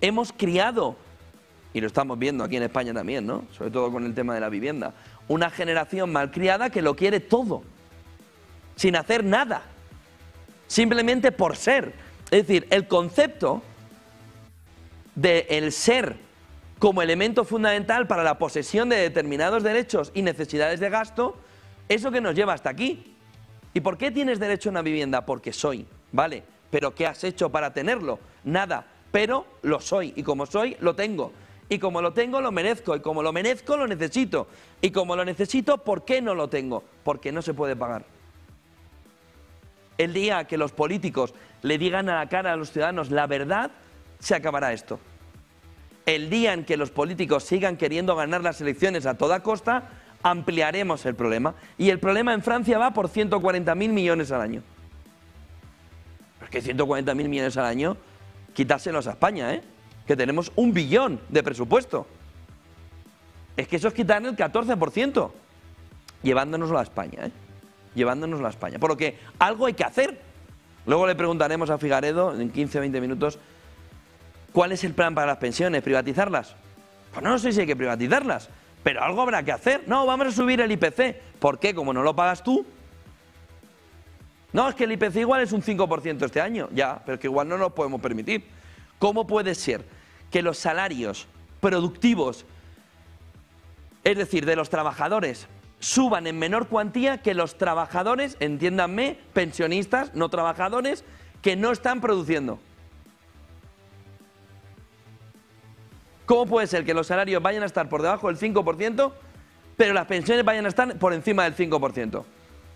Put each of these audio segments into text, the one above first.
hemos criado, y lo estamos viendo aquí en España también, ¿no? Sobre todo con el tema de la vivienda, una generación malcriada que lo quiere todo, sin hacer nada, simplemente por ser. Es decir, el concepto del ser como elemento fundamental para la posesión de determinados derechos y necesidades de gasto, es lo que nos lleva hasta aquí. ¿Y por qué tienes derecho a una vivienda? Porque soy, ¿vale? ¿Pero qué has hecho para tenerlo? Nada, pero lo soy, y como soy, lo tengo. Y como lo tengo, lo merezco, y como lo merezco, lo necesito. Y como lo necesito, ¿por qué no lo tengo? Porque no se puede pagar. El día que los políticos le digan a la cara a los ciudadanos la verdad, se acabará esto. El día en que los políticos sigan queriendo ganar las elecciones a toda costa, ampliaremos el problema. Y el problema en Francia va por 140.000 millones al año. Es que 140.000 millones al año, quitárselos a España, que tenemos 1 billón de presupuesto. Es que eso es quitarle el 14%, llevándonoslo a España, llevándonoslo a España. Por lo que algo hay que hacer. Luego le preguntaremos a Figaredo, en 15 o 20 minutos, ¿cuál es el plan para las pensiones? ¿Privatizarlas? Pues no sé si hay que privatizarlas, pero algo habrá que hacer. No, vamos a subir el IPC. ¿Por qué? Como no lo pagas tú. No, es que el IPC igual es un 5% este año. Ya, pero es que igual no nos podemos permitir. ¿Cómo puede ser que los salarios productivos, es decir, de los trabajadores, suban en menor cuantía que los trabajadores, entiéndanme, pensionistas, no trabajadores, que no están produciendo? ¿Cómo puede ser que los salarios vayan a estar por debajo del 5%, pero las pensiones vayan a estar por encima del 5%?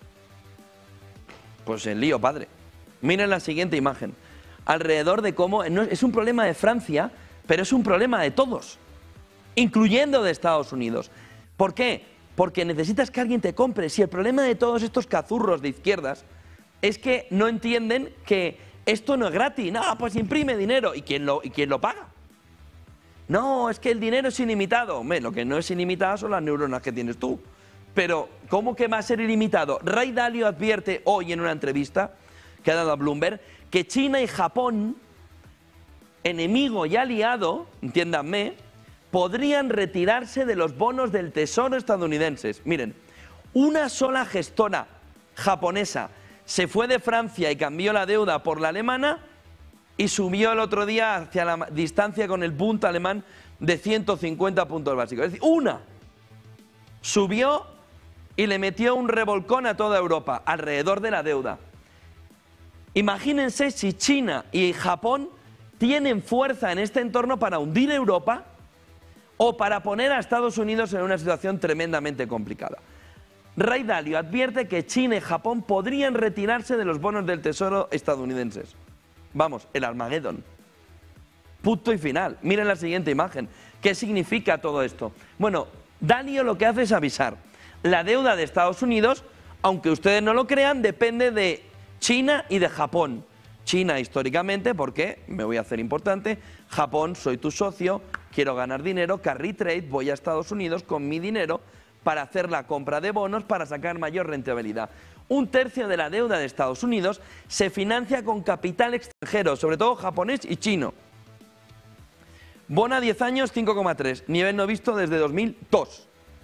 Pues el lío, padre. Miren la siguiente imagen. Alrededor de cómo es un problema de Francia, pero es un problema de todos, incluyendo de Estados Unidos. ¿Por qué? Porque necesitas que alguien te compre. Si el problema de todos estos cazurros de izquierdas es que no entienden que esto no es gratis. No, pues imprime dinero. ¿Y quién lo paga? No, es que el dinero es ilimitado. Hombre, lo que no es ilimitado son las neuronas que tienes tú. Pero, ¿cómo que va a ser ilimitado? Ray Dalio advierte hoy en una entrevista que ha dado a Bloomberg que China y Japón, enemigo y aliado, entiéndanme, podrían retirarse de los bonos del Tesoro estadounidenses. Miren, una sola gestora japonesa se fue de Francia y cambió la deuda por la alemana y subió el otro día hacia la distancia con el Bund alemán de 150 puntos básicos. Es decir, una subió y le metió un revolcón a toda Europa alrededor de la deuda. Imagínense si China y Japón tienen fuerza en este entorno para hundir Europa o para poner a Estados Unidos en una situación tremendamente complicada. Ray Dalio advierte que China y Japón podrían retirarse de los bonos del Tesoro estadounidenses. Vamos, el Armagedón. Punto y final. Miren la siguiente imagen. ¿Qué significa todo esto? Bueno, Dalio lo que hace es avisar. La deuda de Estados Unidos, aunque ustedes no lo crean, depende de China y de Japón. China históricamente, porque, me voy a hacer importante, Japón, soy tu socio, quiero ganar dinero, carry trade, voy a Estados Unidos con mi dinero para hacer la compra de bonos para sacar mayor rentabilidad. 1/3 de la deuda de Estados Unidos se financia con capital extranjero, sobre todo japonés y chino. Bona 10 años, 5,3, nivel no visto desde 2002.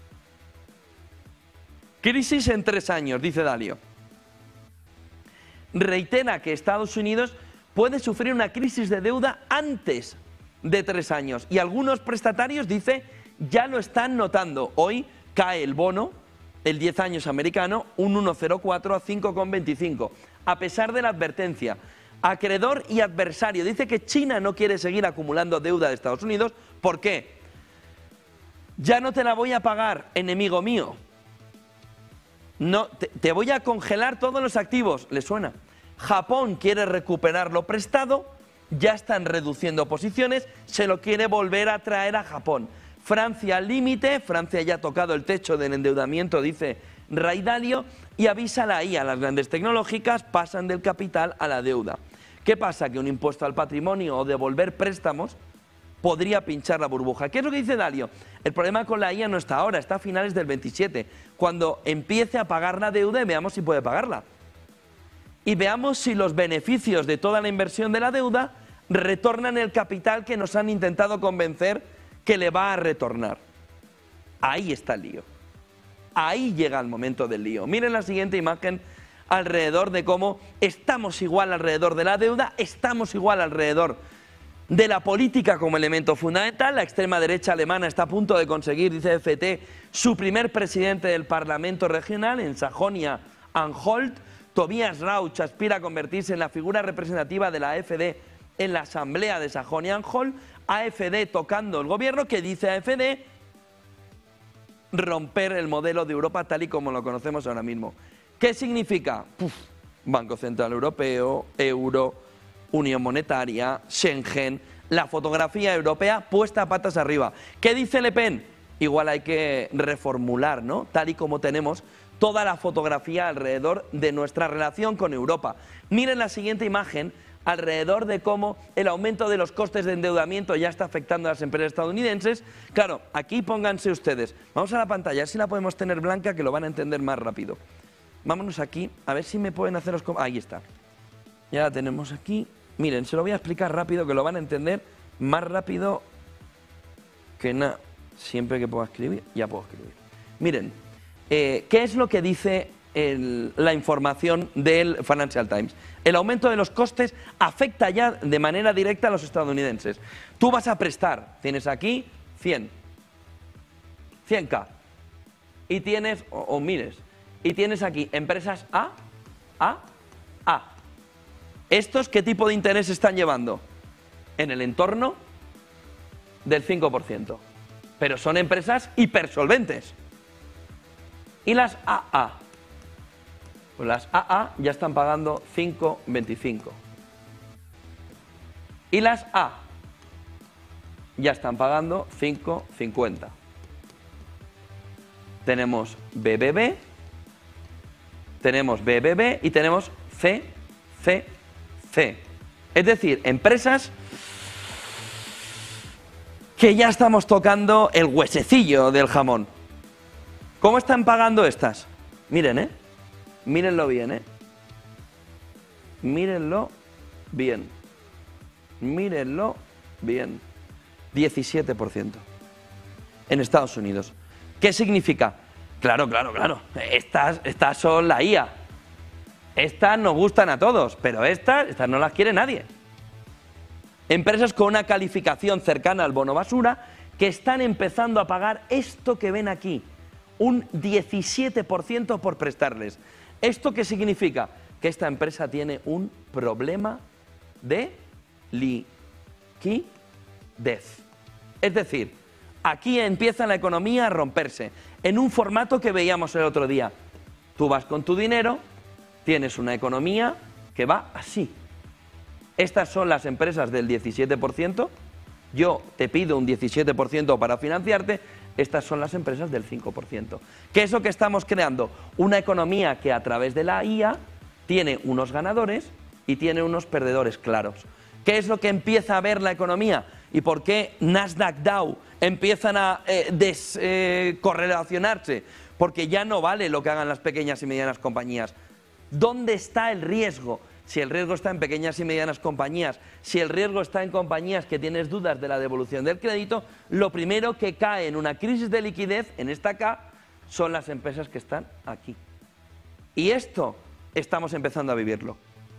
Crisis en 3 años, dice Dalio. Reitera que Estados Unidos puede sufrir una crisis de deuda antes de 3 años y algunos prestatarios, dice, ya lo están notando. Hoy cae el bono, el 10 años americano, un 1,04 a 5,25, a pesar de la advertencia. Acreedor y adversario. Dice que China no quiere seguir acumulando deuda de Estados Unidos. ¿Por qué? Ya no te la voy a pagar, enemigo mío. No, te voy a congelar todos los activos. ¿Le suena? Japón quiere recuperar lo prestado, ya están reduciendo posiciones, se lo quiere volver a traer a Japón. Francia al límite, Francia ya ha tocado el techo del endeudamiento, dice Ray Dalio, y avisa la IA, las grandes tecnológicas pasan del capital a la deuda. ¿Qué pasa? Que un impuesto al patrimonio o devolver préstamos podría pinchar la burbuja. ¿Qué es lo que dice Dalio? El problema con la IA no está ahora, está a finales del 27, cuando empiece a pagar la deuda y veamos si puede pagarla. Y veamos si los beneficios de toda la inversión de la deuda retornan el capital que nos han intentado convencer que le va a retornar. Ahí está el lío. Ahí llega el momento del lío. Miren la siguiente imagen alrededor de cómo estamos igual alrededor de la deuda, estamos igual alrededor de la política como elemento fundamental. La extrema derecha alemana está a punto de conseguir, dice FT, su primer presidente del Parlamento regional en Sajonia-Anhalt. Tobias Rauch aspira a convertirse en la figura representativa de la AfD en la asamblea de Sajonia-Anhalt. AfD tocando el gobierno, que dice AfD romper el modelo de Europa tal y como lo conocemos ahora mismo. ¿Qué significa? Banco Central Europeo, euro, Unión Monetaria, Schengen, la fotografía europea puesta patas arriba. ¿Qué dice Le Pen? Igual hay que reformular, ¿no? Tal y como tenemos toda la fotografía alrededor de nuestra relación con Europa. Miren la siguiente imagen alrededor de cómo el aumento de los costes de endeudamiento ya está afectando a las empresas estadounidenses. Claro, aquí pónganse ustedes. Vamos a la pantalla, si la podemos tener blanca, que lo van a entender más rápido. Vámonos aquí, a ver si me pueden hacer los... Ahí está. Ya la tenemos aquí. Miren, se lo voy a explicar rápido, que lo van a entender más rápido que nada. Siempre que pueda escribir, ya puedo escribir. Miren, ¿qué es lo que dice la información del Financial Times? El aumento de los costes afecta ya de manera directa a los estadounidenses. Tú vas a prestar, tienes aquí 100K, y tienes, o mires, y tienes aquí empresas A. ¿Estos qué tipo de interés están llevando? En el entorno del 5%. Pero son empresas hipersolventes. Y las AA. Pues las AA ya están pagando 5,25. Y las A ya están pagando 5,50. Tenemos BBB, y tenemos CCC. Es decir, empresas que ya estamos tocando el huesecillo del jamón. ¿Cómo están pagando estas? Miren, mírenlo bien, mírenlo bien. Mírenlo bien. 17% en Estados Unidos. ¿Qué significa? Claro. Estas son la IA. Estas nos gustan a todos, pero estas no las quiere nadie. Empresas con una calificación cercana al bono basura que están empezando a pagar esto que ven aquí, un 17% por prestarles. ¿Esto qué significa? Que esta empresa tiene un problema de liquidez. Es decir, aquí empieza la economía a romperse en un formato que veíamos el otro día. Tú vas con tu dinero, tienes una economía que va así. Estas son las empresas del 17%, yo te pido un 17% para financiarte, estas son las empresas del 5%. ¿Qué es lo que estamos creando? Una economía que a través de la IA tiene unos ganadores y tiene unos perdedores claros. ¿Qué es lo que empieza a ver la economía? ¿Y por qué Nasdaq Dow empiezan a descorrelacionarse? Porque ya no vale lo que hagan las pequeñas y medianas compañías. ¿Dónde está el riesgo? Si el riesgo está en pequeñas y medianas compañías, si el riesgo está en compañías que tienes dudas de la devolución del crédito, lo primero que cae en una crisis de liquidez, en esta K, son las empresas que están aquí. Y esto estamos empezando a vivirlo.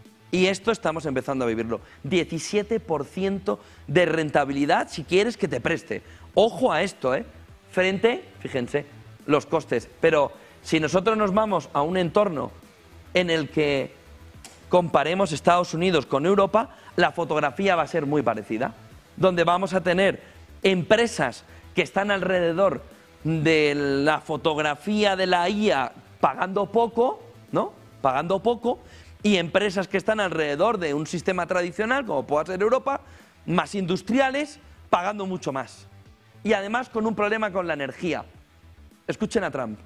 17% de rentabilidad si quieres que te preste. Ojo a esto, frente, fíjense, los costes. Pero si nosotros nos vamos a un entorno en el que comparemos Estados Unidos con Europa, la fotografía va a ser muy parecida, donde vamos a tener empresas que están alrededor de la fotografía de la IA pagando poco, ¿no? Pagando poco, y empresas que están alrededor de un sistema tradicional, como pueda ser Europa, más industriales, pagando mucho más. Y además con un problema con la energía. Escuchen a Trump.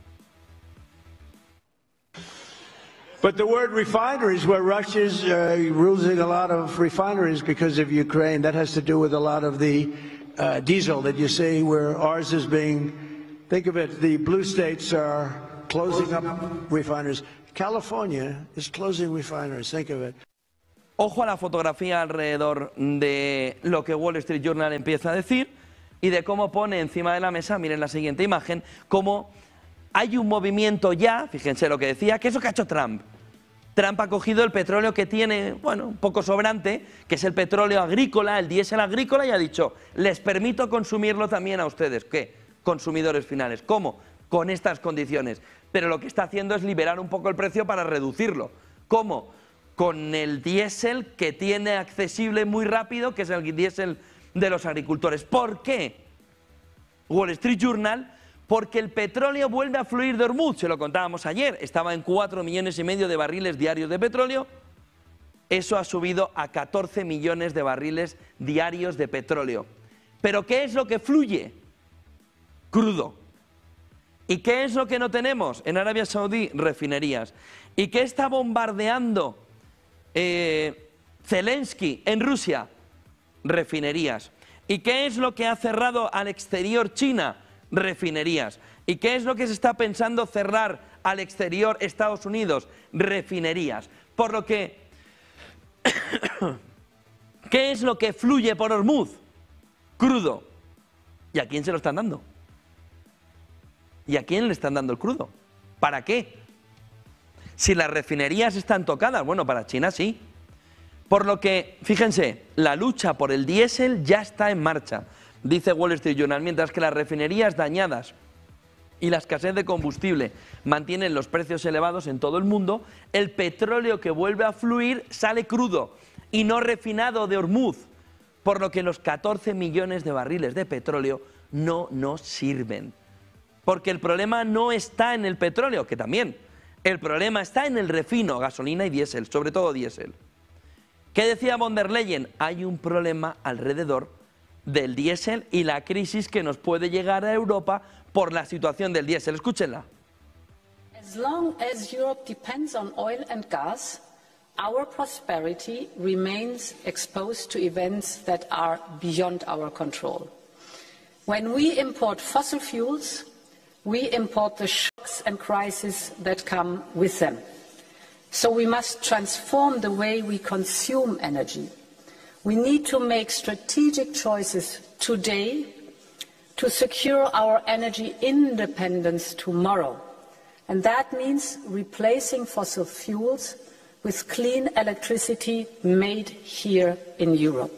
But the word refineries, where Russia's losing a lot of refineries because of Ukraine, that has to do with a lot of the diesel that you see, where ours is being, think of it, the blue states are closing up refineries. California is closing refineries, think of it. Ojo a la fotografía alrededor de lo que Wall Street Journal empieza a decir y de cómo pone encima de la mesa, miren la siguiente imagen, cómo hay un movimiento ya, fíjense lo que decía, que es lo que ha hecho Trump. Trump ha cogido el petróleo que tiene, bueno, un poco sobrante, que es el petróleo agrícola, el diésel agrícola, y ha dicho, les permito consumirlo también a ustedes. ¿Qué? Consumidores finales. ¿Cómo? Con estas condiciones. Pero lo que está haciendo es liberar un poco el precio para reducirlo. ¿Cómo? Con el diésel que tiene accesible muy rápido, que es el diésel de los agricultores. ¿Por qué? Wall Street Journal, porque el petróleo vuelve a fluir de Hormuz, se lo contábamos ayer, estaba en 4,5 millones de barriles diarios de petróleo, eso ha subido a 14 millones de barriles diarios de petróleo. ¿Pero qué es lo que fluye? Crudo. ¿Y qué es lo que no tenemos? En Arabia Saudí, refinerías. ¿Y qué está bombardeando Zelensky en Rusia? Refinerías. ¿Y qué es lo que ha cerrado al exterior China? Refinerías. ¿Y qué es lo que se está pensando cerrar al exterior Estados Unidos? Refinerías. Por lo que, ¿qué es lo que fluye por Hormuz? Crudo. ¿Y a quién se lo están dando? ¿Y a quién le están dando el crudo? ¿Para qué? Si las refinerías están tocadas, bueno, para China sí. Por lo que, fíjense, la lucha por el diésel ya está en marcha, dice Wall Street Journal, mientras que las refinerías dañadas y la escasez de combustible mantienen los precios elevados en todo el mundo, el petróleo que vuelve a fluir sale crudo y no refinado de Hormuz, por lo que los 14 millones de barriles de petróleo no nos sirven. Porque el problema no está en el petróleo, que también, el problema está en el refino, gasolina y diésel, sobre todo diésel. ¿Qué decía von der Leyen? Hay un problema alrededor del diésel y la crisis que nos puede llegar a Europa por la situación del diésel. Escúchenla. As long as Europe depends on oil and gas, our prosperity remains exposed to events that are beyond our control. When we import fossil fuels, we import the shocks and crises that come with them. So we must transform the way we consume energy. We need to make strategic choices today to secure our energy independence tomorrow. And that means replacing fossil fuels with clean electricity made here in Europe.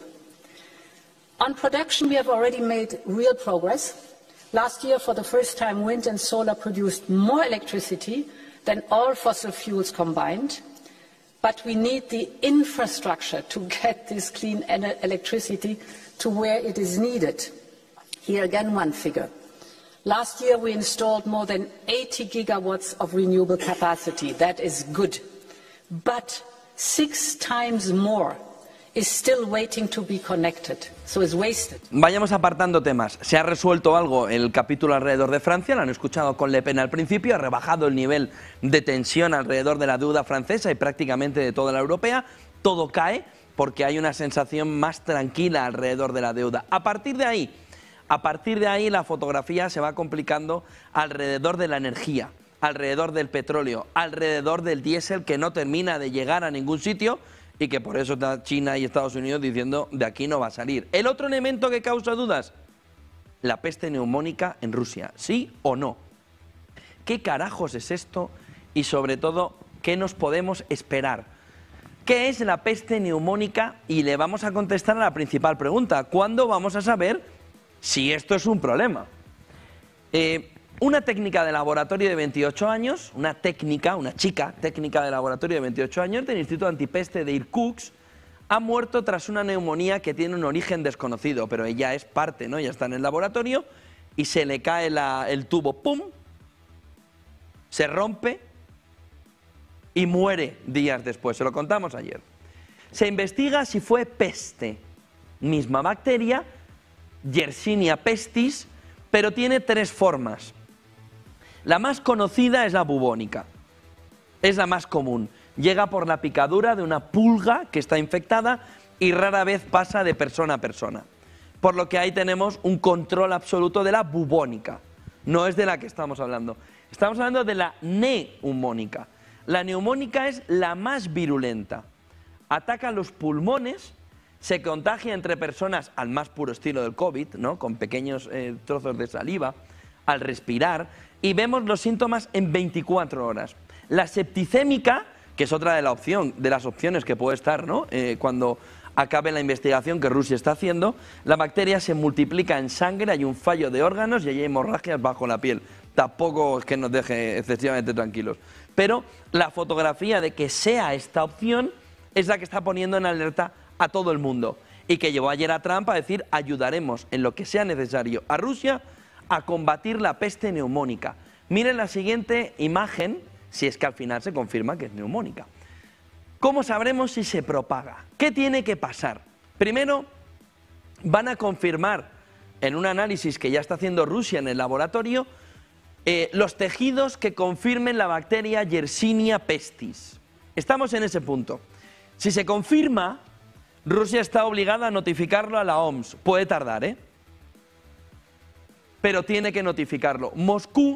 On production, we have already made real progress. Last year, for the first time, wind and solar produced more electricity than all fossil fuels combined, but we need the infrastructure to get this clean electricity to where it is needed. Here again one figure. Last year we installed more than 80 gigawatts of renewable capacity. That is good. But 6 times more is still waiting to be connected, so it's wasted. Vayamos apartando temas. Se ha resuelto algo en el capítulo alrededor de Francia, lo han escuchado con Le Pen al principio, ha rebajado el nivel de tensión alrededor de la deuda francesa y prácticamente de toda la europea. Todo cae porque hay una sensación más tranquila alrededor de la deuda. A partir de ahí la fotografía se va complicando alrededor de la energía, alrededor del petróleo, alrededor del diésel que no termina de llegar a ningún sitio y que por eso está China y Estados Unidos diciendo de aquí no va a salir. El otro elemento que causa dudas, la peste neumónica en Rusia, ¿sí o no? ¿Qué carajos es esto? Y sobre todo, ¿qué nos podemos esperar? ¿Qué es la peste neumónica? Y le vamos a contestar a la principal pregunta, ¿cuándo vamos a saber si esto es un problema? Una técnica de laboratorio de 28 años, una chica técnica de laboratorio de 28 años del Instituto Antipeste de Irkutsk, ha muerto tras una neumonía que tiene un origen desconocido, pero ella es parte, ¿no? Ella está en el laboratorio y se le cae el tubo, ¡pum!, se rompe y muere días después, se lo contamos ayer. Se investiga si fue peste, misma bacteria, Yersinia pestis, pero tiene 3 formas. La más conocida es la bubónica, es la más común. Llega por la picadura de una pulga que está infectada y rara vez pasa de persona a persona. Por lo que ahí tenemos un control absoluto de la bubónica. No es de la que estamos hablando. Estamos hablando de la neumónica. La neumónica es la más virulenta. ataca los pulmones, se contagia entre personas al más puro estilo del COVID, ¿no? Con pequeños trozos de saliva, al respirar, y vemos los síntomas en 24 horas. La septicémica, que es otra de las opciones que puede estar, ¿no? Cuando acabe la investigación que Rusia está haciendo, la bacteria se multiplica en sangre, hay un fallo de órganos y hay hemorragias bajo la piel. Tampoco es que nos deje excesivamente tranquilos. Pero la fotografía de que sea esta opción es la que está poniendo en alerta a todo el mundo y que llevó ayer a Trump a decir ayudaremos en lo que sea necesario a Rusia a combatir la peste neumónica. Miren la siguiente imagen, si es que al final se confirma que es neumónica. ¿Cómo sabremos si se propaga? ¿Qué tiene que pasar? Primero, van a confirmar en un análisis que ya está haciendo Rusia en el laboratorio los tejidos que confirmen la bacteria Yersinia pestis. Estamos en ese punto. Si se confirma, Rusia está obligada a notificarlo a la OMS. Puede tardar, ¿eh? Pero tiene que notificarlo. Moscú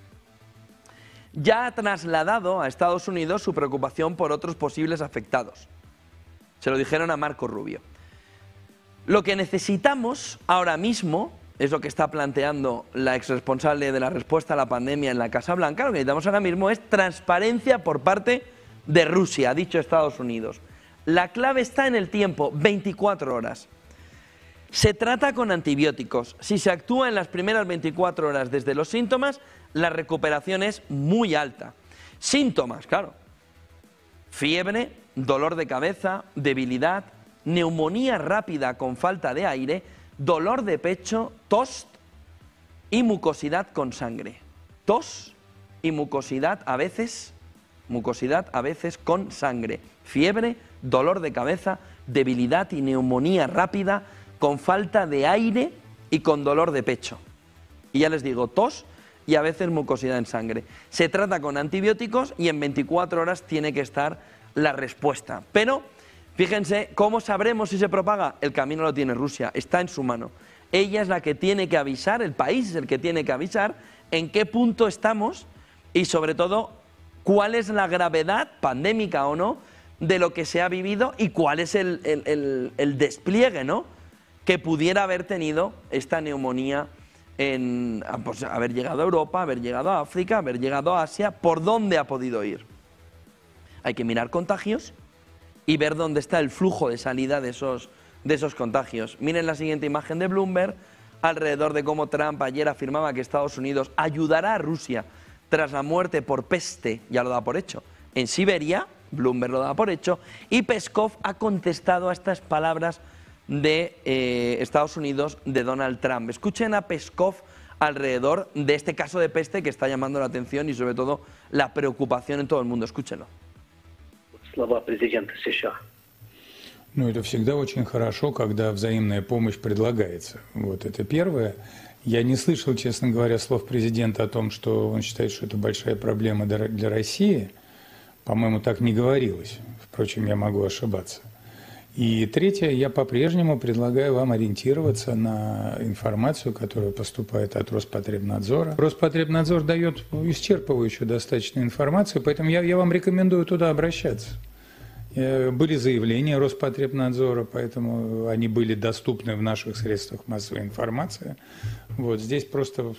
ya ha trasladado a Estados Unidos su preocupación por otros posibles afectados. Se lo dijeron a Marco Rubio. Lo que necesitamos ahora mismo, es lo que está planteando la exresponsable de la respuesta a la pandemia en la Casa Blanca, lo que necesitamos ahora mismo es transparencia por parte de Rusia, ha dicho Estados Unidos. La clave está en el tiempo, 24 horas. Se trata con antibióticos. Si se actúa en las primeras 24 horas desde los síntomas, la recuperación es muy alta. Síntomas, claro. Fiebre, dolor de cabeza, debilidad, neumonía rápida con falta de aire, dolor de pecho, tos y mucosidad con sangre. Tos y mucosidad a veces con sangre. Fiebre, dolor de cabeza, debilidad y neumonía rápida con falta de aire y con dolor de pecho. Y ya les digo, tos y a veces mucosidad en sangre. Se trata con antibióticos y en 24 horas tiene que estar la respuesta. Pero fíjense, ¿cómo sabremos si se propaga? El camino lo tiene Rusia, está en su mano. Ella es la que tiene que avisar, el país es el que tiene que avisar en qué punto estamos y sobre todo cuál es la gravedad, pandémica o no, de lo que se ha vivido y cuál es el despliegue, ¿no?, que pudiera haber tenido esta neumonía en pues, haber llegado a Europa, haber llegado a África, haber llegado a Asia, ¿por dónde ha podido ir? Hay que mirar contagios y ver dónde está el flujo de salida de esos contagios. Miren la siguiente imagen de Bloomberg, alrededor de cómo Trump ayer afirmaba que Estados Unidos ayudará a Rusia tras la muerte por peste, ya lo da por hecho, en Siberia, Bloomberg lo da por hecho, y Peskov ha contestado a estas palabras de Estados Unidos de Donald Trump. Escuchen a Peskov alrededor de este caso de peste que está llamando la atención y sobre todo la preocupación en todo el mundo. Escúchenlo. Слова президента США. Ну, это всегда очень хорошо, когда взаимная помощь предлагается. Вот это первое. Я не слышал, честно говоря, слов президента о том, что он считает, что это большая проблема для России. По-моему, так не говорилось. Впрочем, я могу ошибаться. И третье, я по-прежнему предлагаю вам ориентироваться на информацию, которая поступает от Роспотребнадзора. Роспотребнадзор дает исчерпывающую достаточно информацию, поэтому я вам рекомендую туда обращаться. Были заявления Роспотребнадзора, поэтому они были доступны в наших средствах массовой информации. Вот здесь просто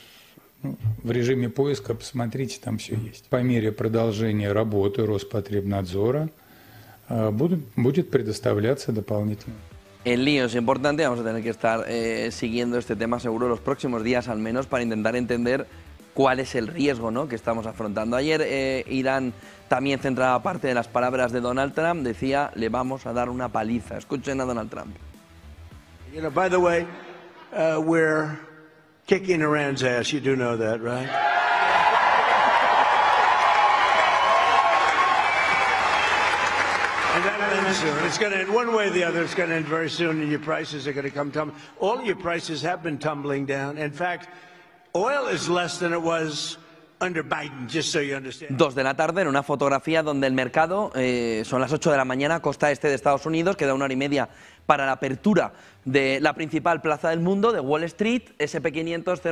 в режиме поиска посмотрите, там все есть. По мере продолжения работы Роспотребнадзора будет предоставляться дополнительно. El lío es importante, vamos a tener que estar siguiendo este tema seguro los próximos días al menos para intentar entender cuál es el riesgo, ¿no?, que estamos afrontando. Ayer Irán también centraba parte de las palabras de Donald Trump, decía, le vamos a dar una paliza. Escuchen a Donald Trump. You know, by the way, we're kicking Iran's ass, you do know that, right? It's going to end one way or the other. It's going to end very soon, and your prices are going to come tumbling. All your prices have been tumbling down. In fact, oil is less than it was under Biden, just so you understand. 2 de la tarde en una fotografía donde el mercado, son las 8 de la mañana, costa este de Estados Unidos, queda 1 hora y media para la apertura de la principal plaza del mundo, de Wall Street, SP500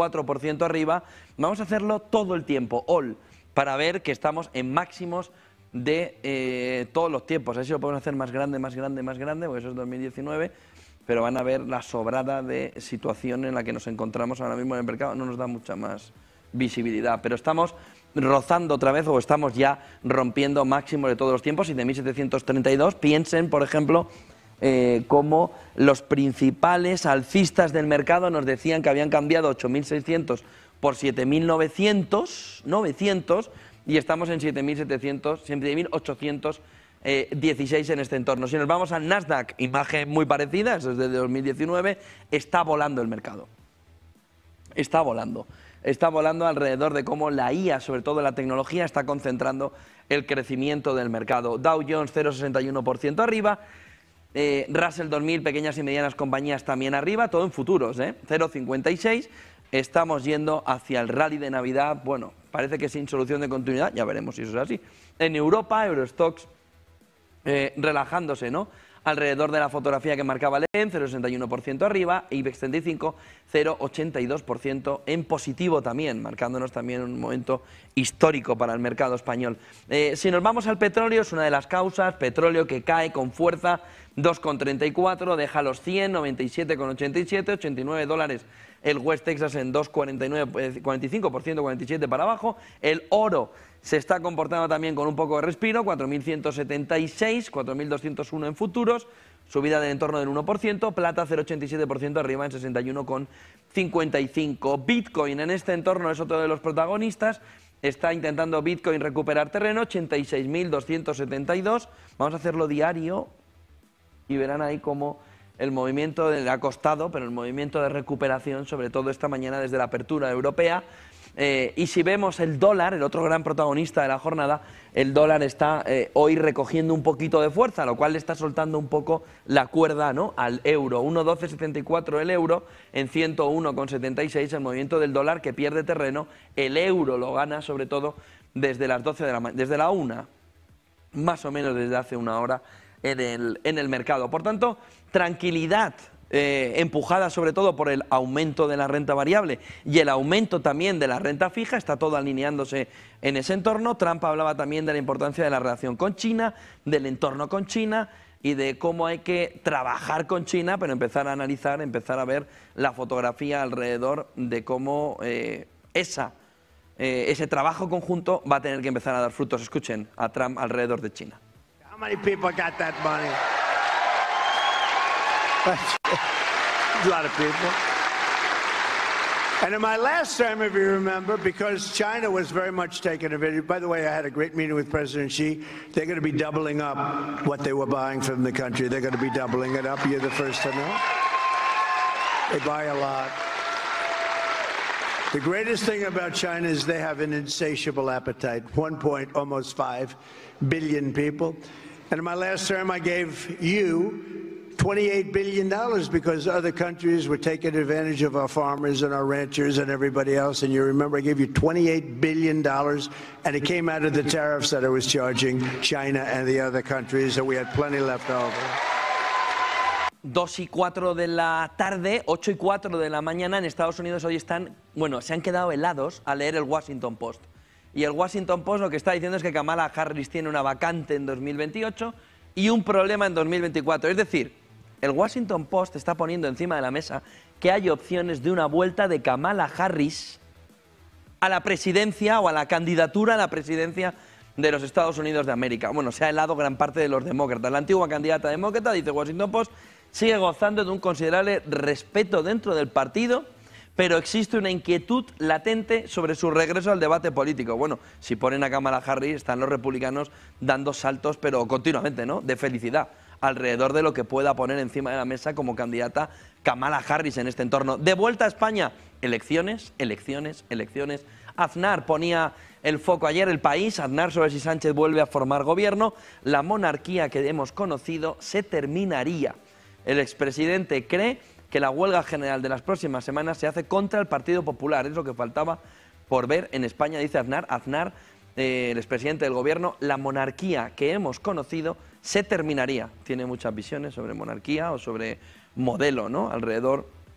0,44% arriba. Vamos a hacerlo todo el tiempo, all, para ver que estamos en máximos de todos los tiempos. Así lo podemos hacer más grande, más grande, más grande, porque eso es 2019, pero van a ver la sobrada de situación en la que nos encontramos ahora mismo en el mercado. No nos da mucha más visibilidad, pero estamos rozando otra vez, o estamos ya rompiendo máximos de todos los tiempos, 7.732. Piensen, por ejemplo, cómo los principales alcistas del mercado nos decían que habían cambiado 8.600 por 7.900, y estamos en 7.816 en este entorno. Si nos vamos al Nasdaq, imagen muy parecida, eso es desde 2019, está volando el mercado. Está volando alrededor de cómo la IA, sobre todo la tecnología, está concentrando el crecimiento del mercado. Dow Jones 0,61% arriba, Russell 2000, pequeñas y medianas compañías también arriba, todo en futuros, 0,56. Estamos yendo hacia el rally de Navidad, bueno, parece que sin solución de continuidad, ya veremos si eso es así. En Europa, Eurostoxx relajándose, ¿no?, alrededor de la fotografía que marcaba Len, 0,61% arriba, IBEX 35, 0,82% en positivo también, marcándonos también un momento histórico para el mercado español. Si nos vamos al petróleo, es una de las causas, petróleo que cae con fuerza, 2,34, deja los 100, 97,87, 89 dólares el West Texas en 2,49, 45%, 47 para abajo. El oro se está comportando también con un poco de respiro, 4.176, 4.201 en futuros, subida del entorno del 1%, plata 0,87% arriba en 61,55. Bitcoin en este entorno es otro de los protagonistas, está intentando Bitcoin recuperar terreno, 86.272, vamos a hacerlo diario y verán ahí cómo el movimiento le ha costado, pero el movimiento de recuperación, sobre todo esta mañana desde la apertura europea. Y si vemos el dólar, el otro gran protagonista de la jornada, el dólar está hoy recogiendo un poquito de fuerza, lo cual le está soltando un poco la cuerda, ¿no?, al euro. 1,1274 el euro, en 101,76 el movimiento del dólar, que pierde terreno. El euro lo gana sobre todo desde las 12 de la mañana, desde la 1, más o menos desde hace una hora en el mercado. Por tanto, tranquilidad, empujada sobre todo por el aumento de la renta variable y el aumento también de la renta fija, está todo alineándose en ese entorno. Trump hablaba también de la importancia de la relación con China, del entorno con China y de cómo hay que trabajar con China, pero empezar a analizar, empezar a ver la fotografía alrededor de cómo ese trabajo conjunto va a tener que empezar a dar frutos. Escuchen a Trump alrededor de China. How many people got that money? A lot of people. And in my last term, if you remember, because China was very much taken advantage. By the way, I had a great meeting with President Xi. They're going to be doubling up what they were buying from the country. They're going to be doubling it up. You're the first to know. They buy a lot. The greatest thing about China is they have an insatiable appetite. Almost 5 billion people. And in my last term, I gave you $28 billion because other countries were taking advantage of our farmers and our ranchers and everybody else. And you remember I gave you $28 billion, and it came out of the tariffs that I was charging China and the other countries, so we had plenty left over. 2:04 de la tarde, 8:04 de la mañana en Estados Unidos hoy están, bueno, se han quedado helados a leer el Washington Post. Y el Washington Post lo que está diciendo es que Kamala Harris tiene una vacante en 2028 y un problema en 2024. Es decir, el Washington Post está poniendo encima de la mesa que hay opciones de una vuelta de Kamala Harris a la presidencia o a la candidatura a la presidencia de los Estados Unidos de América. Bueno, se ha helado gran parte de los demócratas. La antigua candidata demócrata, dice Washington Post, sigue gozando de un considerable respeto dentro del partido, pero existe una inquietud latente sobre su regreso al debate político. Bueno, si ponen a Kamala Harris, están los republicanos dando saltos, pero continuamente, ¿no?, de felicidad, alrededor de lo que pueda poner encima de la mesa como candidata Kamala Harris en este entorno. De vuelta a España, elecciones, elecciones, elecciones. Aznar ponía el foco ayer, El País, Aznar sobre si Sánchez vuelve a formar gobierno. La monarquía que hemos conocido se terminaría. El expresidente cree que la huelga general de las próximas semanas se hace contra el Partido Popular. Es lo que faltaba por ver en España, dice Aznar. Aznar, el expresidente del gobierno, la monarquía que hemos conocido se terminaría. Tiene muchas visiones sobre monarquía o sobre modelo, ¿no?, alrededor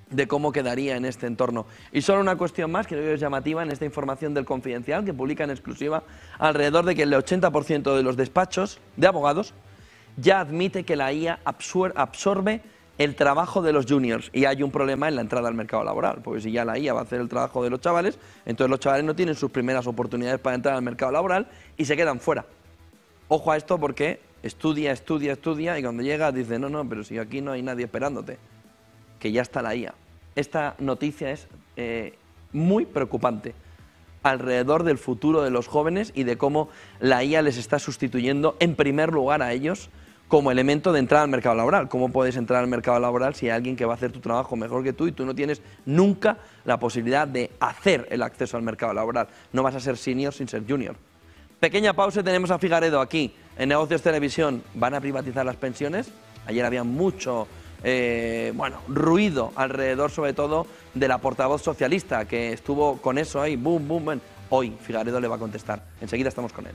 de cómo quedaría en este entorno. Y solo una cuestión más que creo que es llamativa en esta información del Confidencial, que publica en exclusiva, alrededor de que el 80% de los despachos de abogados ya admite que la IA absorbe el trabajo de los juniors, y hay un problema en la entrada al mercado laboral, porque si ya la IA va a hacer el trabajo de los chavales, entonces los chavales no tienen sus primeras oportunidades para entrar al mercado laboral y se quedan fuera. Ojo a esto, porque estudia y cuando llega dice, no, pero si aquí no hay nadie esperándote, que ya está la IA. Esta noticia es muy preocupante alrededor del futuro de los jóvenes y de cómo la IA les está sustituyendo en primer lugar a ellos como elemento de entrada al mercado laboral. ¿Cómo puedes entrar al mercado laboral si hay alguien que va a hacer tu trabajo mejor que tú y tú no tienes nunca la posibilidad de hacer el acceso al mercado laboral? No vas a ser senior sin ser junior. Pequeña pausa, tenemos a Figaredo aquí en Negocios Televisión. ¿Van a privatizar las pensiones? Ayer había mucho ruido alrededor, sobre todo de la portavoz socialista, que estuvo con eso ahí, boom, boom, boom. Hoy Figaredo le va a contestar. Enseguida estamos con él.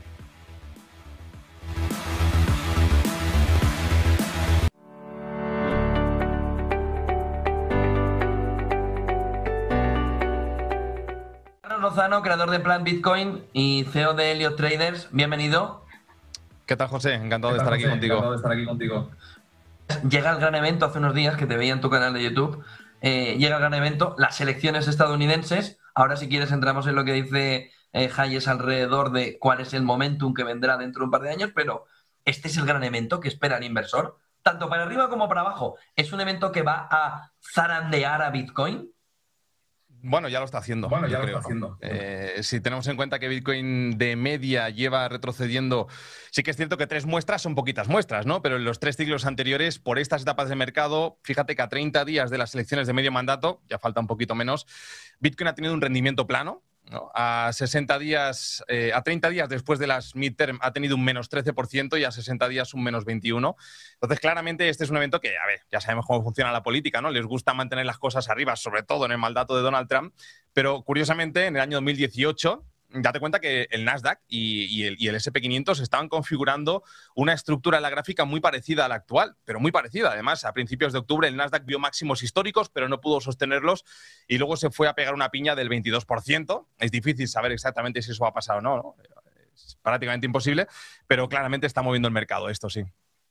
Lozano, creador de Plan Bitcoin y CEO de Elliott Traders, bienvenido. ¿Qué tal, José? Encantado de estar aquí contigo. Llega el gran evento hace unos días, que te veía en tu canal de YouTube, llega el gran evento, las elecciones estadounidenses. Ahora, si quieres, entramos en lo que dice Hayes alrededor de cuál es el momentum que vendrá dentro de un par de años, pero este es el gran evento que espera el inversor, tanto para arriba como para abajo. ¿Es un evento que va a zarandear a Bitcoin? Bueno, ya lo está haciendo. Si tenemos en cuenta que Bitcoin de media lleva retrocediendo, sí que es cierto que 3 muestras son poquitas muestras, ¿no? Pero en los 3 ciclos anteriores, por estas etapas de mercado, fíjate que a 30 días de las elecciones de medio mandato, ya falta un poquito menos, Bitcoin ha tenido un rendimiento plano, ¿no? A 30 días después de las midterm ha tenido un menos 13% y a 60 días un menos 21%. Entonces, claramente, este es un evento que, a ver, ya sabemos cómo funciona la política, ¿no? Les gusta mantener las cosas arriba, sobre todo en el mandato de Donald Trump, pero curiosamente, en el año 2018, date cuenta que el Nasdaq y el SP500 estaban configurando una estructura en la gráfica muy parecida a la actual, pero muy parecida. Además, a principios de octubre el Nasdaq vio máximos históricos, pero no pudo sostenerlos y luego se fue a pegar una piña del 22%. Es difícil saber exactamente si eso va a pasar o no, ¿no? Es prácticamente imposible, pero claramente está moviendo el mercado, esto sí.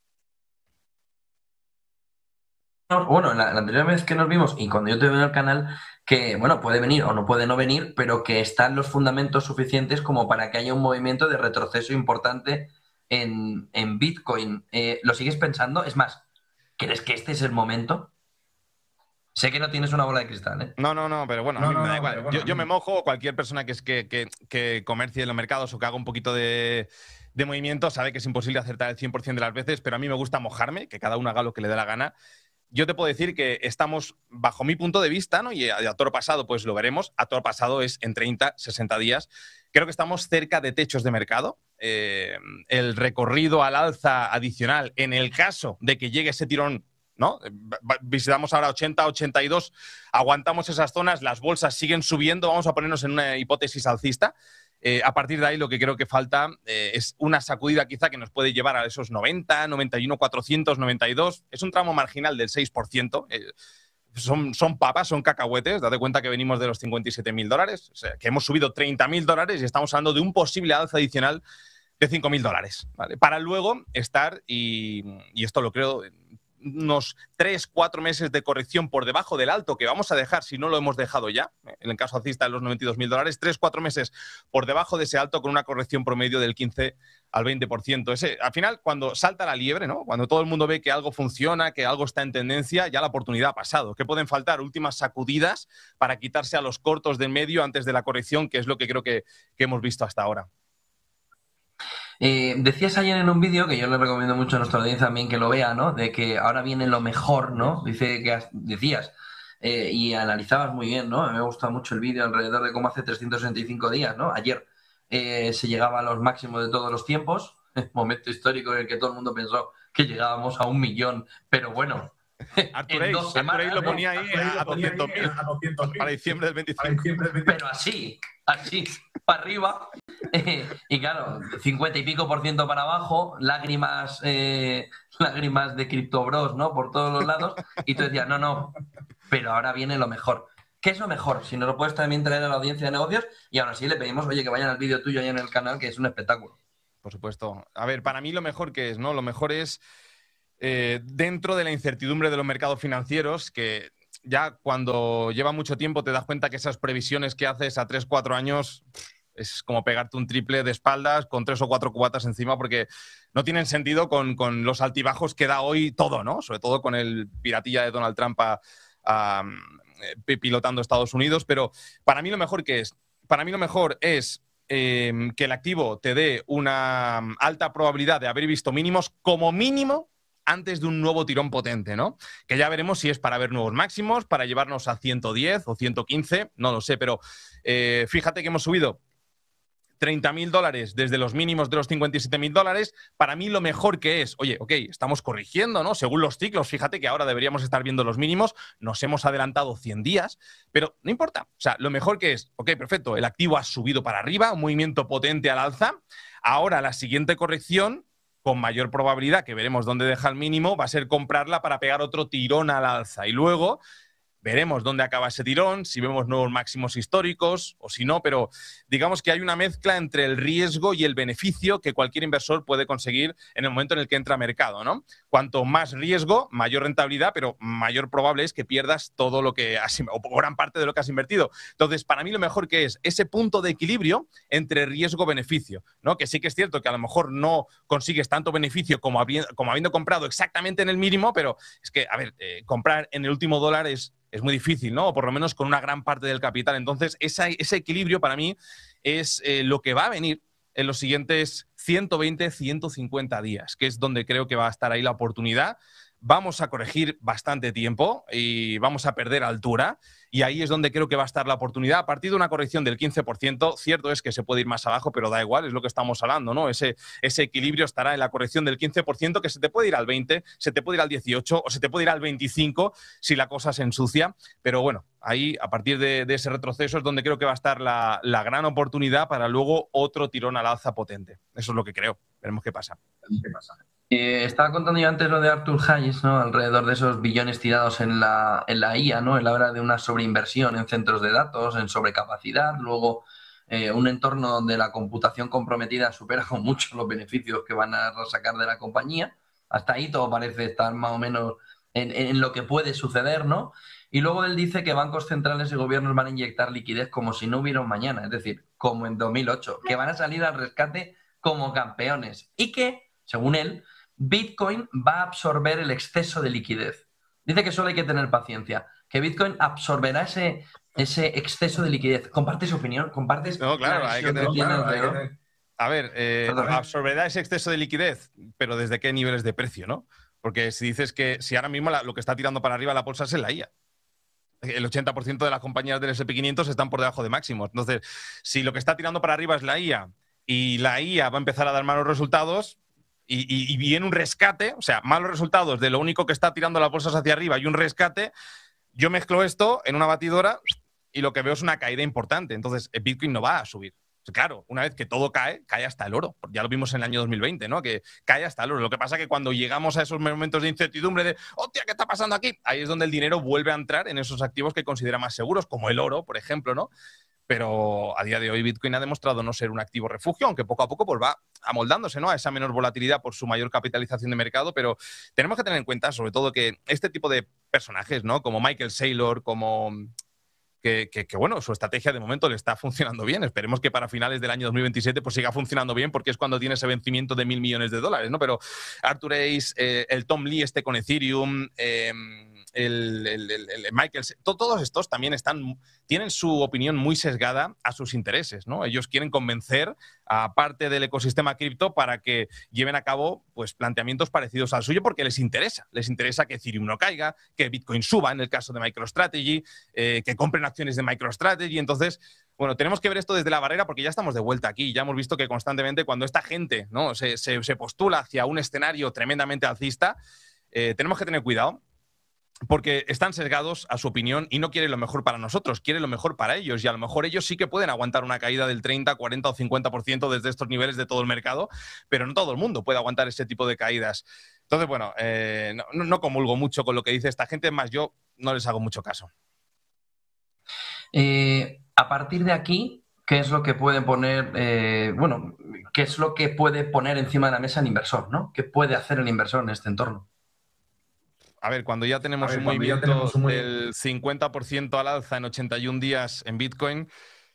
Bueno, la anterior vez que nos vimos y cuando yo te veo en el canal, que bueno, puede venir o no puede no venir, pero que están los fundamentos suficientes como para que haya un movimiento de retroceso importante en Bitcoin. ¿Lo sigues pensando? Es más, ¿crees que este es el momento? Sé que no tienes una bola de cristal, ¿eh? No, pero bueno, a mí me da igual. Yo me mojo, cualquier persona que comercie en los mercados o que haga un poquito de movimiento sabe que es imposible acertar el 100% de las veces, pero a mí me gusta mojarme, que cada uno haga lo que le dé la gana. Yo te puedo decir que estamos, bajo mi punto de vista, ¿no? Y a toro pasado pues lo veremos, a toro pasado es en 30, 60 días, creo que estamos cerca de techos de mercado. El recorrido al alza adicional, en el caso de que llegue ese tirón, ¿no? Visitamos ahora 80, 82, aguantamos esas zonas, las bolsas siguen subiendo, vamos a ponernos en una hipótesis alcista. A partir de ahí lo que creo que falta es una sacudida quizá que nos puede llevar a esos 90, 91, 400, 92. Es un tramo marginal del 6%. Son papas, son cacahuetes. Date cuenta que venimos de los $57.000, o sea, que hemos subido $30.000 y estamos hablando de un posible alza adicional de $5.000, ¿vale? Para luego estar, y esto lo creo, unos 3-4 meses de corrección por debajo del alto que vamos a dejar si no lo hemos dejado ya, en el caso alcista de los $92.000, 3-4 meses por debajo de ese alto con una corrección promedio del 15 al 20%. Al final, cuando salta la liebre, ¿no? Cuando todo el mundo ve que algo funciona, que algo está en tendencia, ya la oportunidad ha pasado. ¿Qué pueden faltar? Últimas sacudidas para quitarse a los cortos del medio antes de la corrección, que es lo que creo que hemos visto hasta ahora. Decías ayer en un vídeo, que yo le recomiendo mucho a nuestra audiencia también que lo vea, ¿no? De que ahora viene lo mejor, ¿no? Decías, y analizabas muy bien, ¿no? Me gusta mucho el vídeo alrededor de cómo hace 365 días, ¿no? Ayer se llegaba a los máximos de todos los tiempos, momento histórico en el que todo el mundo pensó que llegábamos a 1 millón, pero bueno... Artur Ace lo ponía ahí a 200.000 para diciembre del 25. Pero así, para arriba. Y claro, 50 y pico % para abajo, lágrimas de Crypto Bros, ¿no? Por todos los lados. Y tú decías, no, pero ahora viene lo mejor. ¿Qué es lo mejor? Si nos lo puedes también traer a la audiencia de negocios, y aún así le pedimos, oye, que vayan al vídeo tuyo ahí en el canal, que es un espectáculo. Por supuesto. A ver, para mí lo mejor que es, ¿no? Lo mejor es dentro de la incertidumbre de los mercados financieros, que ya cuando lleva mucho tiempo te das cuenta que esas previsiones que haces a 3-4 años es como pegarte un triple de espaldas con 3 o 4 cubatas encima, porque no tienen sentido con los altibajos que da hoy todo, ¿no? Sobre todo con el piratilla de Donald Trump pilotando Estados Unidos. Pero para mí lo mejor que es, para mí lo mejor es que el activo te dé una alta probabilidad de haber visto mínimos como mínimo antes de un nuevo tirón potente, ¿no? Que ya veremos si es para ver nuevos máximos, para llevarnos a 110 o 115, no lo sé, pero fíjate que hemos subido $30.000 desde los mínimos de los $57.000. Para mí lo mejor que es, oye, ok, estamos corrigiendo, ¿no? Según los ciclos, fíjate que ahora deberíamos estar viendo los mínimos, nos hemos adelantado 100 días, pero no importa. O sea, lo mejor que es, ok, perfecto, el activo ha subido para arriba, un movimiento potente al alza. Ahora la siguiente corrección, con mayor probabilidad que veremos dónde deja el mínimo, va a ser comprarla para pegar otro tirón al alza. Y luego veremos dónde acaba ese tirón, si vemos nuevos máximos históricos o si no, pero digamos que hay una mezcla entre el riesgo y el beneficio que cualquier inversor puede conseguir en el momento en el que entra a mercado, ¿no? Cuanto más riesgo, mayor rentabilidad, pero mayor probable es que pierdas todo lo que has, o gran parte de lo que has invertido. Entonces, para mí lo mejor que es ese punto de equilibrio entre riesgo-beneficio, ¿no? Que sí que es cierto que a lo mejor no consigues tanto beneficio como habiendo comprado exactamente en el mínimo, pero es que, a ver, comprar en el último dólar es muy difícil, ¿no? O por lo menos con una gran parte del capital. Entonces, ese equilibrio para mí es lo que va a venir en los siguientes 120, 150 días, que es donde creo que va a estar ahí la oportunidad. Vamos a corregir bastante tiempo y vamos a perder altura, y ahí es donde creo que va a estar la oportunidad. A partir de una corrección del 15%, cierto es que se puede ir más abajo, pero da igual, es lo que estamos hablando, ¿no? Ese equilibrio estará en la corrección del 15%, que se te puede ir al 20%, se te puede ir al 18% o se te puede ir al 25% si la cosa se ensucia. Pero bueno, ahí, a partir de ese retroceso, es donde creo que va a estar la gran oportunidad para luego otro tirón al alza potente. Eso es lo que creo. Veremos qué pasa. Estaba contando yo antes lo de Arthur Hayes, ¿no? Alrededor de esos billones tirados en la IA, ¿no? Él habla de una sobreinversión en centros de datos, en sobrecapacidad, luego un entorno donde la computación comprometida supera con mucho los beneficios que van a sacar de la compañía. Hasta ahí todo parece estar más o menos en lo que puede suceder, ¿no? Y luego él dice que bancos centrales y gobiernos van a inyectar liquidez como si no hubiera un mañana, es decir, como en 2008, que van a salir al rescate como campeones y que, según él, Bitcoin va a absorber el exceso de liquidez. Dice que solo hay que tener paciencia, que Bitcoin absorberá ese exceso de liquidez. ¿Compartes su opinión? ¿Compartes? No, claro, hay que tener. A ver, absorberá ese exceso de liquidez, pero ¿desde qué niveles de precio, no? Porque si dices que si ahora mismo lo que está tirando para arriba la bolsa es en la IA. El 80% de las compañías del S&P 500 están por debajo de máximos. Entonces, si lo que está tirando para arriba es la IA y la IA va a empezar a dar malos resultados, y viene un rescate, o sea, malos resultados de lo único que está tirando las bolsas hacia arriba y un rescate, yo mezclo esto en una batidora y lo que veo es una caída importante. Entonces, el Bitcoin no va a subir. Claro, una vez que todo cae, cae hasta el oro. Ya lo vimos en el año 2020, ¿no? Que cae hasta el oro. Lo que pasa es que cuando llegamos a esos momentos de incertidumbre de, hostia, ¿qué está pasando aquí? Ahí es donde el dinero vuelve a entrar en esos activos que considera más seguros, como el oro, por ejemplo, ¿no? Pero a día de hoy Bitcoin ha demostrado no ser un activo refugio, aunque poco a poco pues va amoldándose, ¿no? A esa menor volatilidad por su mayor capitalización de mercado, pero tenemos que tener en cuenta sobre todo que este tipo de personajes, ¿no? Como Michael Saylor, como que bueno, su estrategia de momento le está funcionando bien. Esperemos que para finales del año 2027 pues siga funcionando bien, porque es cuando tiene ese vencimiento de $1.000 millones, ¿no? Pero Arthur Hayes, el Tom Lee con Ethereum, el Michael, todos estos también tienen su opinión muy sesgada a sus intereses, ¿no? Ellos quieren convencer a parte del ecosistema cripto para que lleven a cabo pues planteamientos parecidos al suyo, porque les interesa que Ethereum no caiga, que Bitcoin suba en el caso de MicroStrategy, que compren acciones de MicroStrategy. Entonces, bueno, tenemos que ver esto desde la barrera, porque ya estamos de vuelta aquí. Ya hemos visto que constantemente cuando esta gente, ¿no? se postula hacia un escenario tremendamente alcista, tenemos que tener cuidado, porque están sesgados a su opinión y no quieren lo mejor para nosotros, quieren lo mejor para ellos, y a lo mejor ellos sí que pueden aguantar una caída del 30, 40 o 50% desde estos niveles de todo el mercado, pero no todo el mundo puede aguantar ese tipo de caídas. Entonces, bueno, no comulgo mucho con lo que dice esta gente, más yo no les hago mucho caso. A partir de aquí, ¿qué es lo que puede poner, qué es lo que puede poner encima de la mesa el inversor, ¿no? ¿Qué puede hacer el inversor en este entorno? A ver, cuando ya tenemos un movimiento del 50% al alza en 81 días en Bitcoin,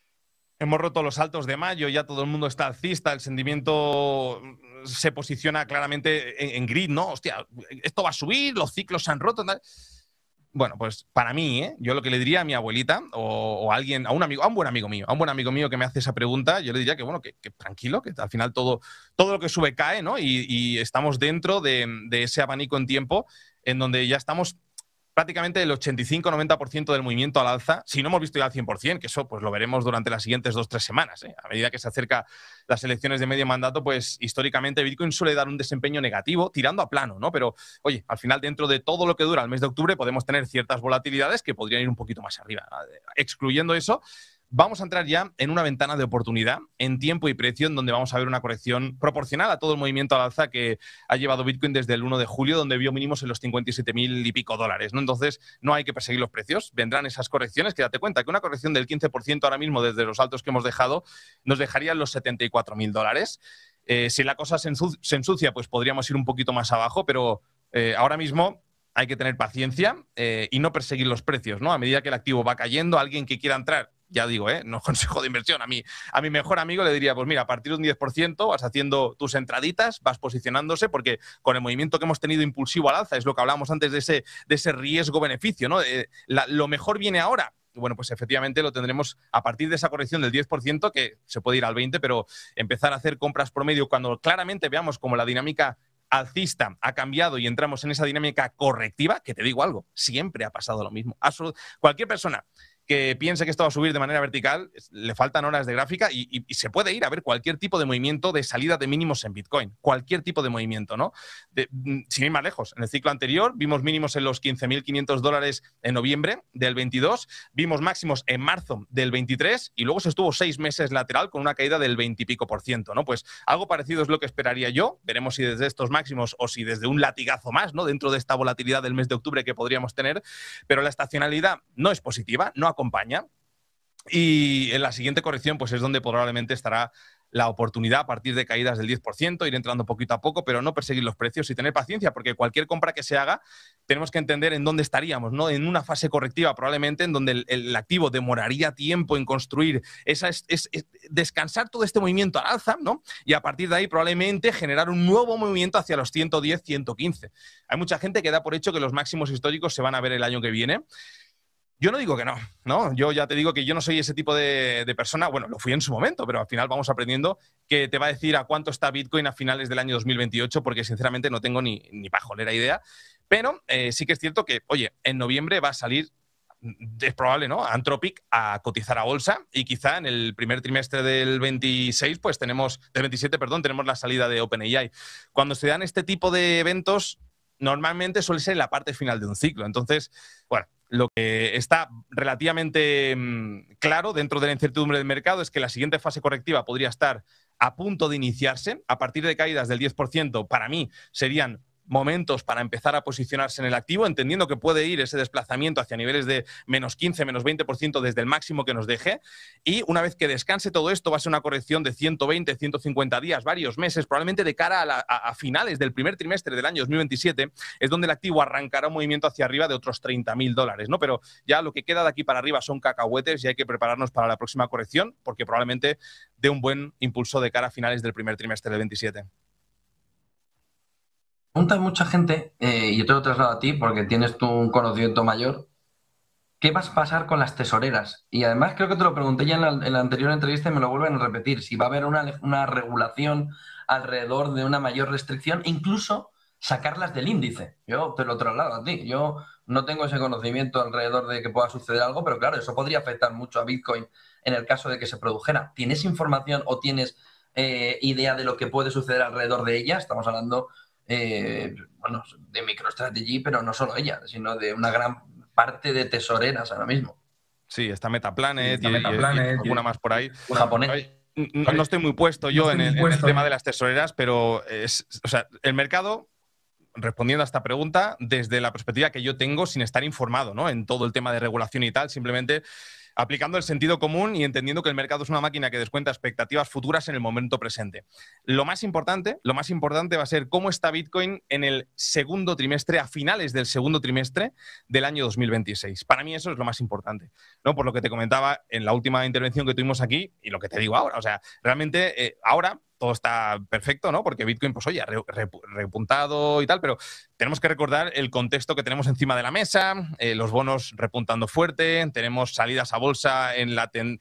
hemos roto los altos de mayo, ya todo el mundo está alcista, el sentimiento se posiciona claramente en grid, ¿no? Hostia, esto va a subir, los ciclos se han roto. ¿No? Bueno, pues para mí, yo lo que le diría a mi abuelita o a alguien, a un buen amigo mío que me hace esa pregunta, yo le diría que, bueno, que tranquilo, que al final todo lo que sube cae, ¿no? Y estamos dentro de ese abanico en tiempo en donde ya estamos prácticamente el 85-90% del movimiento al alza, si no hemos visto ya al 100%, que eso pues lo veremos durante las siguientes 2-3 semanas. A medida que se acerca las elecciones de medio mandato, pues históricamente Bitcoin suele dar un desempeño negativo, tirando a plano, ¿no? Pero, oye, al final dentro de todo lo que dura el mes de octubre podemos tener ciertas volatilidades que podrían ir un poquito más arriba. Excluyendo eso, vamos a entrar ya en una ventana de oportunidad en tiempo y precio en donde vamos a ver una corrección proporcional a todo el movimiento al alza que ha llevado Bitcoin desde el 1 de julio, donde vio mínimos en los 57.000 y pico dólares, ¿no? Entonces, no hay que perseguir los precios. Vendrán esas correcciones, que date cuenta que una corrección del 15% ahora mismo desde los altos que hemos dejado nos dejaría en los 74.000 dólares. Si la cosa se ensucia, pues podríamos ir un poquito más abajo, pero ahora mismo hay que tener paciencia y no perseguir los precios, ¿no? A medida que el activo va cayendo, alguien que quiera entrar, ya digo, no consejo de inversión. A mi mejor amigo le diría, pues mira, a partir de un 10% vas haciendo tus entraditas, vas posicionándose, porque con el movimiento que hemos tenido impulsivo al alza, es lo que hablábamos antes de ese riesgo-beneficio, ¿no? Lo mejor viene ahora. Bueno, pues efectivamente lo tendremos a partir de esa corrección del 10%, que se puede ir al 20%, pero empezar a hacer compras promedio cuando claramente veamos como la dinámica alcista ha cambiado y entramos en esa dinámica correctiva, que te digo algo, siempre ha pasado lo mismo. Cualquier persona que piense que esto va a subir de manera vertical, le faltan horas de gráfica y se puede ir a ver cualquier tipo de movimiento de salida de mínimos en Bitcoin. Cualquier tipo de movimiento, ¿no? Sin ir más lejos. En el ciclo anterior vimos mínimos en los 15.500 dólares en noviembre del 22, vimos máximos en marzo del 23 y luego se estuvo 6 meses lateral con una caída del 20 y pico por ciento, ¿no? Pues algo parecido es lo que esperaría yo. Veremos si desde estos máximos o si desde un latigazo más, ¿no? Dentro de esta volatilidad del mes de octubre que podríamos tener, pero la estacionalidad no es positiva, no acompaña. Y en la siguiente corrección pues es donde probablemente estará la oportunidad a partir de caídas del 10%, ir entrando poquito a poco, pero no perseguir los precios y tener paciencia, porque cualquier compra que se haga tenemos que entender en dónde estaríamos, ¿no? En una fase correctiva probablemente en donde el activo demoraría tiempo en construir, es descansar todo este movimiento al alza, ¿no? Y a partir de ahí probablemente generar un nuevo movimiento hacia los 110, 115. Hay mucha gente que da por hecho que los máximos históricos se van a ver el año que viene. Yo no digo que no. Yo ya te digo que yo no soy ese tipo de persona. Bueno, lo fui en su momento, pero al final vamos aprendiendo que te va a decir a cuánto está Bitcoin a finales del año 2028, porque sinceramente no tengo ni pajolera idea. Pero sí que es cierto que, oye, en noviembre va a salir, es probable, ¿no? Anthropic a cotizar a bolsa y quizá en el primer trimestre del 26, pues del 27, perdón, tenemos la salida de OpenAI. Cuando se dan este tipo de eventos, normalmente suele ser la parte final de un ciclo. Entonces, bueno, lo que está relativamente claro dentro de la incertidumbre del mercado es que la siguiente fase correctiva podría estar a punto de iniciarse. A partir de caídas del 10%, para mí serían momentos para empezar a posicionarse en el activo, entendiendo que puede ir ese desplazamiento hacia niveles de menos 15, menos 20% desde el máximo que nos deje. Y una vez que descanse todo esto, va a ser una corrección de 120, 150 días, varios meses, probablemente de cara a finales del primer trimestre del año 2027, es donde el activo arrancará un movimiento hacia arriba de otros 30.000 dólares, ¿no? Pero ya lo que queda de aquí para arriba son cacahuetes y hay que prepararnos para la próxima corrección, porque probablemente dé un buen impulso de cara a finales del primer trimestre del 27. Pregunta mucha gente, y yo te lo traslado a ti porque tienes tú un conocimiento mayor. ¿Qué vas a pasar con las tesoreras? Y además creo que te lo pregunté ya en la anterior entrevista y me lo vuelven a repetir. Si va a haber una regulación alrededor de una mayor restricción, incluso sacarlas del índice. Yo te lo traslado a ti. Yo no tengo ese conocimiento alrededor de que pueda suceder algo, pero claro, eso podría afectar mucho a Bitcoin en el caso de que se produjera. ¿Tienes información o tienes idea de lo que puede suceder alrededor de ella? Estamos hablando de MicroStrategy, pero no solo ella, sino de una gran parte de tesoreras ahora mismo. Sí, está Metaplanet, y alguna más por ahí. Japonés. No estoy muy puesto yo en el tema de las tesoreras, pero el mercado respondiendo a esta pregunta desde la perspectiva que yo tengo sin estar informado, ¿no?, en todo el tema de regulación y tal, simplemente aplicando el sentido común y entendiendo que el mercado es una máquina que descuenta expectativas futuras en el momento presente. Lo más importante va a ser cómo está Bitcoin en el segundo trimestre, a finales del segundo trimestre del año 2026. Para mí eso es lo más importante, ¿no? Por lo que te comentaba en la última intervención que tuvimos aquí y lo que te digo ahora. O sea, realmente ahora todo está perfecto, ¿no? Porque Bitcoin, pues oye, ha repuntado y tal, pero tenemos que recordar el contexto que tenemos encima de la mesa, los bonos repuntando fuerte, tenemos salidas a bolsa en